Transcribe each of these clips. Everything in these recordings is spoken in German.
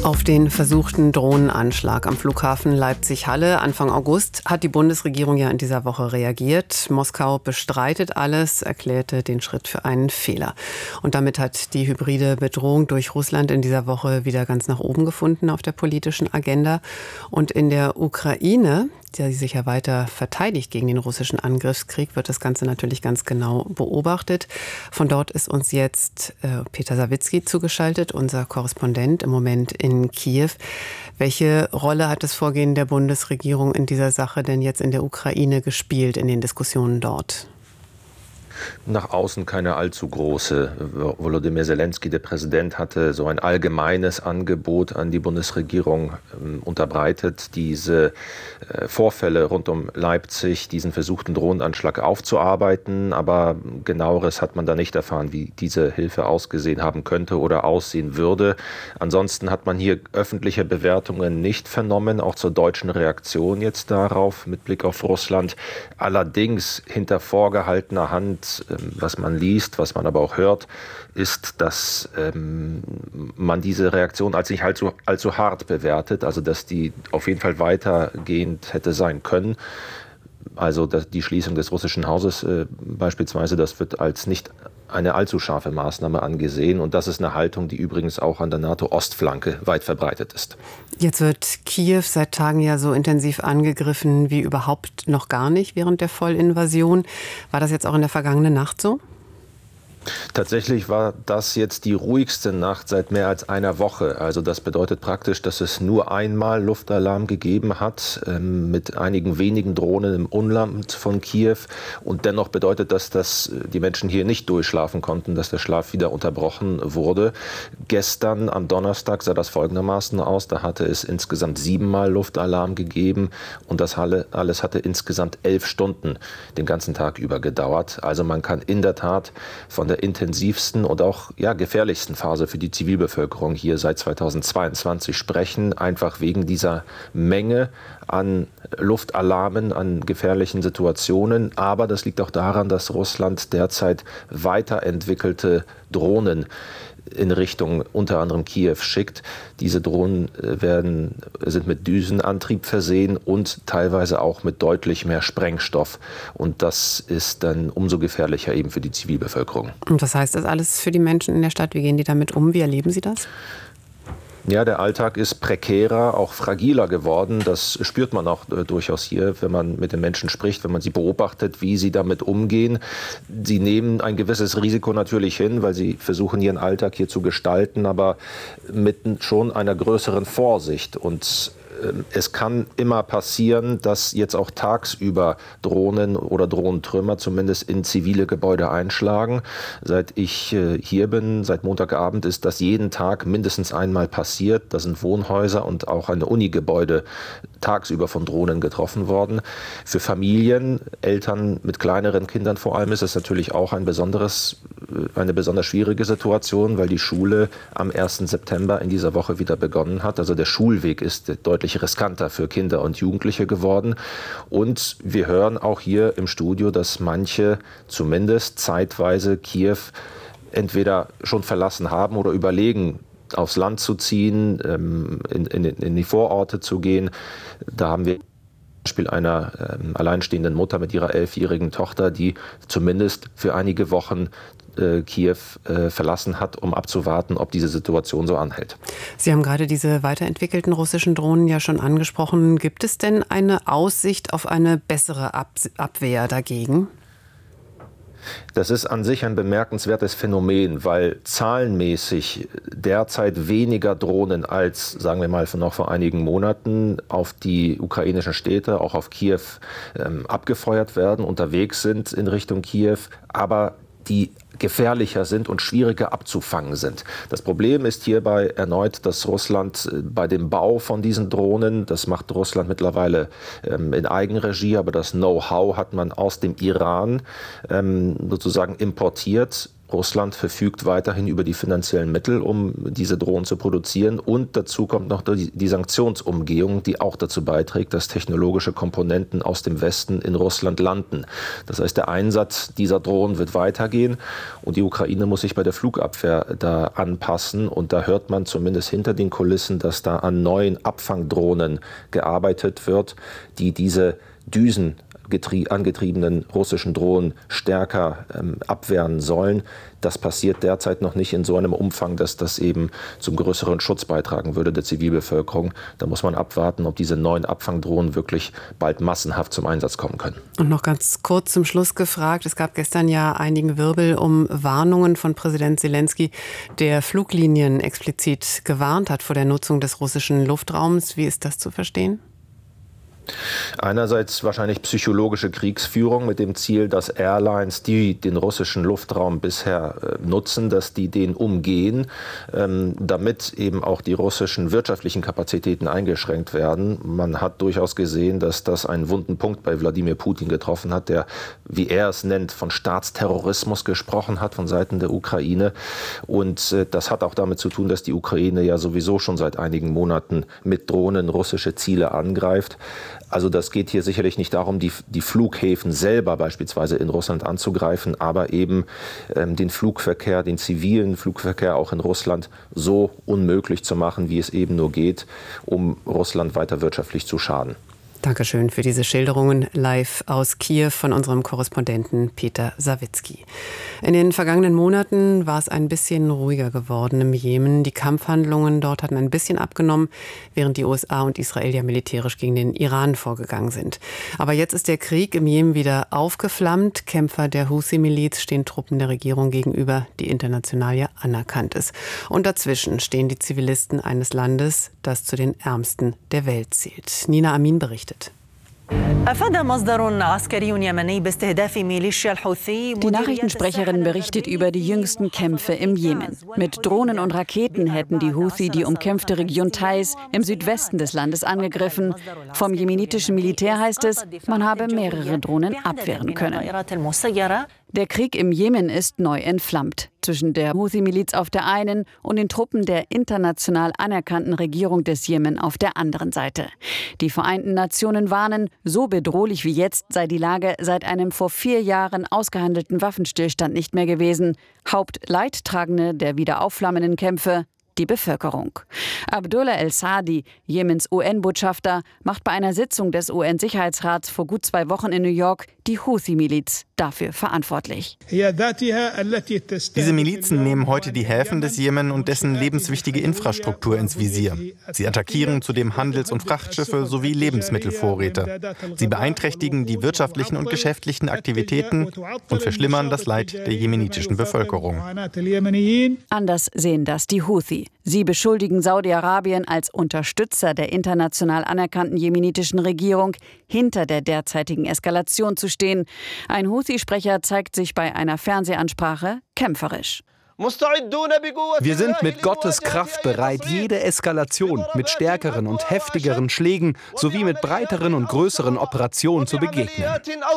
Auf den versuchten Drohnenanschlag am Flughafen Leipzig-Halle Anfang August hat die Bundesregierung ja in dieser Woche reagiert. Moskau bestreitet alles, erklärte den Schritt für einen Fehler. Und damit hat die hybride Bedrohung durch Russland in dieser Woche wieder ganz nach oben gefunden auf der politischen Agenda. Und in der Ukraine, die sich ja weiter verteidigt gegen den russischen Angriffskrieg, wird das Ganze natürlich ganz genau beobachtet. Von dort ist uns jetzt Peter Sawicki zugeschaltet, unser Korrespondent im Moment in Kiew. Welche Rolle hat das Vorgehen der Bundesregierung in dieser Sache denn jetzt in der Ukraine gespielt, in den Diskussionen dort? Nach außen keine allzu große. Volodymyr Zelensky, der Präsident, hatte so ein allgemeines Angebot an die Bundesregierung unterbreitet, diese Vorfälle rund um Leipzig, diesen versuchten Drohnenanschlag aufzuarbeiten. Aber genaueres hat man da nicht erfahren, wie diese Hilfe ausgesehen haben könnte oder aussehen würde. Ansonsten hat man hier öffentliche Bewertungen nicht vernommen, auch zur deutschen Reaktion jetzt darauf mit Blick auf Russland. Allerdings hinter vorgehaltener Hand, was man liest, was man aber auch hört, ist, dass man diese Reaktion als nicht allzu hart bewertet, also dass die auf jeden Fall weitergehend hätte sein können. Also die Schließung des russischen Hauses beispielsweise, das wird als nicht eine allzu scharfe Maßnahme angesehen. Und das ist eine Haltung, die übrigens auch an der NATO-Ostflanke weit verbreitet ist. Jetzt wird Kiew seit Tagen ja so intensiv angegriffen wie überhaupt noch gar nicht während der Vollinvasion. War das jetzt auch in der vergangenen Nacht so? Tatsächlich war das jetzt die ruhigste Nacht seit mehr als einer Woche. Also das bedeutet praktisch, dass es nur einmal Luftalarm gegeben hat, mit einigen wenigen Drohnen im Umland von Kiew. Und dennoch bedeutet das, dass die Menschen hier nicht durchschlafen konnten, dass der Schlaf wieder unterbrochen wurde. Gestern am Donnerstag sah das folgendermaßen aus. Da hatte es insgesamt 7-mal Luftalarm gegeben und das alles hatte insgesamt 11 Stunden den ganzen Tag über gedauert. Also man kann in der Tat von der intensivsten und auch gefährlichsten Phase für die Zivilbevölkerung hier seit 2022 sprechen, einfach wegen dieser Menge an Luftalarmen, an gefährlichen Situationen. Aber das liegt auch daran, dass Russland derzeit weiterentwickelte Drohnen in Richtung unter anderem Kiew schickt. Diese Drohnen sind mit Düsenantrieb versehen und teilweise auch mit deutlich mehr Sprengstoff. Und das ist dann umso gefährlicher eben für die Zivilbevölkerung. Und was heißt das alles für die Menschen in der Stadt? Wie gehen die damit um? Wie erleben sie das? Ja, der Alltag ist prekärer, auch fragiler geworden. Das spürt man auch durchaus hier, wenn man mit den Menschen spricht, wenn man sie beobachtet, wie sie damit umgehen. Sie nehmen ein gewisses Risiko natürlich hin, weil sie versuchen, ihren Alltag hier zu gestalten, aber mit schon einer größeren Vorsicht. Und es kann immer passieren, dass jetzt auch tagsüber Drohnen oder Drohnentrümmer zumindest in zivile Gebäude einschlagen. Seit ich hier bin, seit Montagabend, ist das jeden Tag mindestens einmal passiert. Da sind Wohnhäuser und auch ein Unigebäude tagsüber von Drohnen getroffen worden. Für Familien, Eltern mit kleineren Kindern vor allem, ist es natürlich auch eine besonders schwierige Situation, weil die Schule am 1. September in dieser Woche wieder begonnen hat. Also der Schulweg ist deutlich riskanter für Kinder und Jugendliche geworden. Und wir hören auch hier im Studio, dass manche zumindest zeitweise Kiew entweder schon verlassen haben oder überlegen, aufs Land zu ziehen, in die Vororte zu gehen. Da haben wir Beispiel einer alleinstehenden Mutter mit ihrer 11-jährigen Tochter, die zumindest für einige Wochen Kiew verlassen hat, um abzuwarten, ob diese Situation so anhält. Sie haben gerade diese weiterentwickelten russischen Drohnen ja schon angesprochen. Gibt es denn eine Aussicht auf eine bessere Abwehr dagegen? Das ist an sich ein bemerkenswertes Phänomen, weil zahlenmäßig derzeit weniger Drohnen als, sagen wir mal, noch vor einigen Monaten auf die ukrainischen Städte, auch auf Kiew, abgefeuert werden, unterwegs sind in Richtung Kiew, aber die gefährlicher sind und schwieriger abzufangen sind. Das Problem ist hierbei erneut, dass Russland bei dem Bau von diesen Drohnen, das macht Russland mittlerweile in Eigenregie, aber das Know-how hat man aus dem Iran sozusagen importiert. Russland verfügt weiterhin über die finanziellen Mittel, um diese Drohnen zu produzieren. Und dazu kommt noch die Sanktionsumgehung, die auch dazu beiträgt, dass technologische Komponenten aus dem Westen in Russland landen. Das heißt, der Einsatz dieser Drohnen wird weitergehen und die Ukraine muss sich bei der Flugabwehr da anpassen. Und da hört man zumindest hinter den Kulissen, dass da an neuen Abfangdrohnen gearbeitet wird, die diese angetriebenen russischen Drohnen stärker abwehren sollen. Das passiert derzeit noch nicht in so einem Umfang, dass das eben zum größeren Schutz beitragen würde der Zivilbevölkerung. Da muss man abwarten, ob diese neuen Abfangdrohnen wirklich bald massenhaft zum Einsatz kommen können. Und noch ganz kurz zum Schluss gefragt. Es gab gestern ja einigen Wirbel um Warnungen von Präsident Selenskyj, der Fluglinien explizit gewarnt hat vor der Nutzung des russischen Luftraums. Wie ist das zu verstehen? Einerseits wahrscheinlich psychologische Kriegsführung mit dem Ziel, dass Airlines, die den russischen Luftraum bisher nutzen, dass die den umgehen, damit eben auch die russischen wirtschaftlichen Kapazitäten eingeschränkt werden. Man hat durchaus gesehen, dass das einen wunden Punkt bei Wladimir Putin getroffen hat, der, wie er es nennt, von Staatsterrorismus gesprochen hat von Seiten der Ukraine. Und das hat auch damit zu tun, dass die Ukraine ja sowieso schon seit einigen Monaten mit Drohnen russische Ziele angreift. Also das geht hier sicherlich nicht darum, die Flughäfen selber beispielsweise in Russland anzugreifen, aber eben den Flugverkehr, den zivilen Flugverkehr auch in Russland so unmöglich zu machen, wie es eben nur geht, um Russland weiter wirtschaftlich zu schaden. Dankeschön für diese Schilderungen live aus Kiew von unserem Korrespondenten Peter Sawicki. In den vergangenen Monaten war es ein bisschen ruhiger geworden im Jemen. Die Kampfhandlungen dort hatten ein bisschen abgenommen, während die USA und Israel ja militärisch gegen den Iran vorgegangen sind. Aber jetzt ist der Krieg im Jemen wieder aufgeflammt. Kämpfer der Huthi-Miliz stehen Truppen der Regierung gegenüber, die international ja anerkannt ist. Und dazwischen stehen die Zivilisten eines Landes, das zu den ärmsten der Welt zählt. Nina Amin berichtet. Die Nachrichtensprecherin berichtet über die jüngsten Kämpfe im Jemen. Mit Drohnen und Raketen hätten die Houthi die umkämpfte Region Taiz im Südwesten des Landes angegriffen. Vom jemenitischen Militär heißt es, man habe mehrere Drohnen abwehren können. Der Krieg im Jemen ist neu entflammt. Zwischen der Houthi-Miliz auf der einen und den Truppen der international anerkannten Regierung des Jemen auf der anderen Seite. Die Vereinten Nationen warnen, so bedrohlich wie jetzt sei die Lage seit einem vor 4 Jahren ausgehandelten Waffenstillstand nicht mehr gewesen. Hauptleidtragende der wieder aufflammenden Kämpfe: die Bevölkerung. Abdullah El-Saadi, Jemens UN-Botschafter, macht bei einer Sitzung des UN-Sicherheitsrats vor gut 2 Wochen in New York die Houthi-Miliz dafür verantwortlich. Diese Milizen nehmen heute die Häfen des Jemen und dessen lebenswichtige Infrastruktur ins Visier. Sie attackieren zudem Handels- und Frachtschiffe sowie Lebensmittelvorräte. Sie beeinträchtigen die wirtschaftlichen und geschäftlichen Aktivitäten und verschlimmern das Leid der jemenitischen Bevölkerung. Anders sehen das die Houthi. Sie beschuldigen Saudi-Arabien als Unterstützer der international anerkannten jemenitischen Regierung, hinter der derzeitigen Eskalation zu stehen. Ein Houthi-Sprecher zeigt sich bei einer Fernsehansprache kämpferisch. Wir sind mit Gottes Kraft bereit, jede Eskalation mit stärkeren und heftigeren Schlägen sowie mit breiteren und größeren Operationen zu begegnen.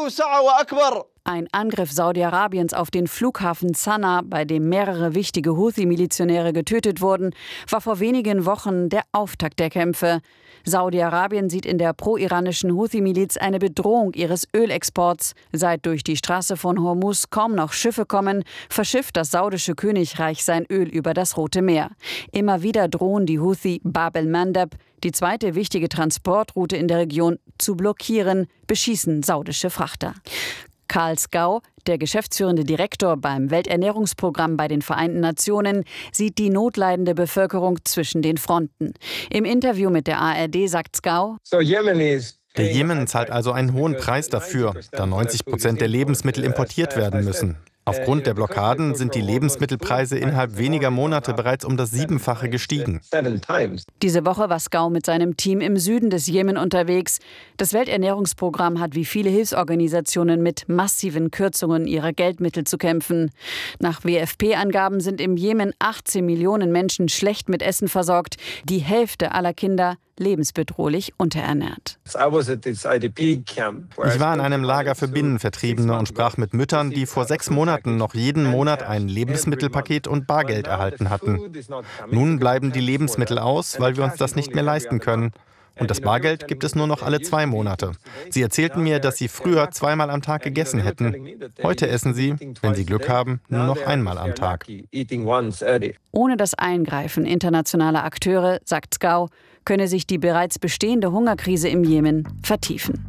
Ein Angriff Saudi-Arabiens auf den Flughafen Sanaa, bei dem mehrere wichtige Houthi-Milizionäre getötet wurden, war vor wenigen Wochen der Auftakt der Kämpfe. Saudi-Arabien sieht in der pro-iranischen Houthi-Miliz eine Bedrohung ihres Ölexports. Seit durch die Straße von Hormuz kaum noch Schiffe kommen, verschifft das saudische Königreich sein Öl über das Rote Meer. Immer wieder drohen die Houthi Bab el-Mandab, die zweite wichtige Transportroute in der Region, zu blockieren, beschießen saudische Frachter. Karl Skau, der geschäftsführende Direktor beim Welternährungsprogramm bei den Vereinten Nationen, sieht die notleidende Bevölkerung zwischen den Fronten. Im Interview mit der ARD sagt Skau: Der Jemen zahlt also einen hohen Preis dafür, da 90% der Lebensmittel importiert werden müssen. Aufgrund der Blockaden sind die Lebensmittelpreise innerhalb weniger Monate bereits um das 7-fache gestiegen. Diese Woche war Skau mit seinem Team im Süden des Jemen unterwegs. Das Welternährungsprogramm hat wie viele Hilfsorganisationen mit massiven Kürzungen ihrer Geldmittel zu kämpfen. Nach WFP-Angaben sind im Jemen 18 Millionen Menschen schlecht mit Essen versorgt. Die Hälfte aller Kinder lebensbedrohlich unterernährt. Ich war in einem Lager für Binnenvertriebene und sprach mit Müttern, die vor 6 Monaten noch jeden Monat ein Lebensmittelpaket und Bargeld erhalten hatten. Nun bleiben die Lebensmittel aus, weil wir uns das nicht mehr leisten können. Und das Bargeld gibt es nur noch alle 2 Monate. Sie erzählten mir, dass sie früher 2-mal am Tag gegessen hätten. Heute essen sie, wenn sie Glück haben, nur noch 1-mal am Tag. Ohne das Eingreifen internationaler Akteure, sagt Scow, könne sich die bereits bestehende Hungerkrise im Jemen vertiefen.